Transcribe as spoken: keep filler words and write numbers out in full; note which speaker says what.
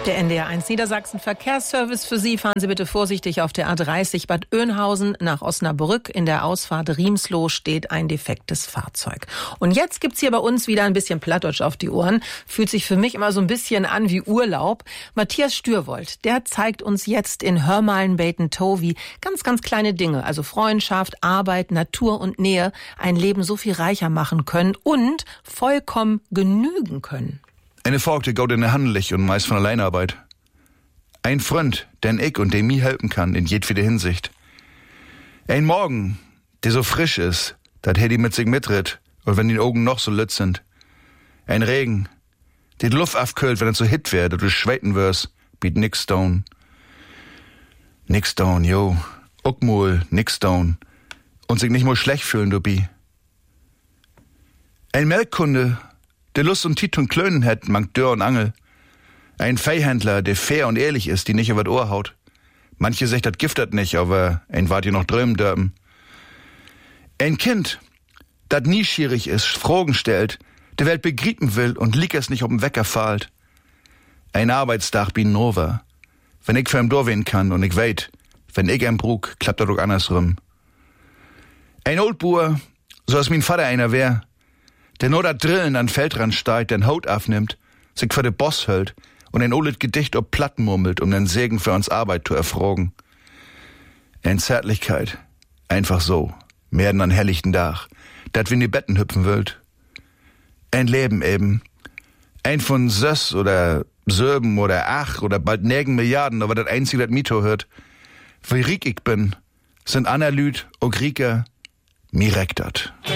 Speaker 1: Der N D R eins Niedersachsen Verkehrsservice für Sie. Fahren Sie bitte vorsichtig auf der A dreißig Bad Oeynhausen nach Osnabrück. In der Ausfahrt Riemsloh steht ein defektes Fahrzeug. Und jetzt gibt's hier bei uns wieder ein bisschen Plattdeutsch auf die Ohren. Fühlt sich für mich immer so ein bisschen an wie Urlaub. Matthias Stürwold, der zeigt uns jetzt in Hörmalenbeten-Towi ganz, ganz kleine Dinge. Also Freundschaft, Arbeit, Natur und Nähe ein Leben so viel reicher machen können und vollkommen genügen können.
Speaker 2: Eine Frau, die geht in der Handelig und meist von Alleinarbeit. Ein Freund, den ich und dem mir helfen kann in jedwede Hinsicht. Ein Morgen, der so frisch ist, dat er die mit sich mitritt, und wenn die Augen noch so lütt sind. Ein Regen, der die Luft aufkühlt, wenn es so hit wird, und du schweiten wirst, biet nix down. Nix down, jo. Uckmol, nix down. Und sich nicht mal schlecht fühlen, du bi. Ein Melkkunde, der Lust und Tit und Klönen hat, mangt Dörr und Angel. Ein Viehhändler, der fair und ehrlich ist, die nicht über das Ohr haut. Manche sagt, das giftet nicht, aber ein wart ihr noch drüben dürben. Ein Kind, dat nie schierig ist, Fragen stellt, der Welt begrieben will und liegt es nicht auf dem Wecker fahlt. Ein Arbeitstag bin Nova. Wenn ich für ihm durchwehen kann und ich weit, wenn ich ihm brug, klappt er doch andersrum. Ein Oldbuhr, so als mein Vater einer wär, der nur dat Drillen an Feldrand steigt, den Haut aufnimmt, sich für den Boss hält und ein olet Gedicht ob Platten murmelt, um den Segen für uns Arbeit zu erfragen. Ein Zärtlichkeit, einfach so, mehr denn an helllichten Dach, dat wir in die Betten hüpfen wollt. Ein Leben eben, ein von Söss oder Söben oder Ach oder bald nägen Milliarden, aber das einzige, das Mito hört, wie riek ich bin, sind Analyt, o Grieker, mir reckt dat.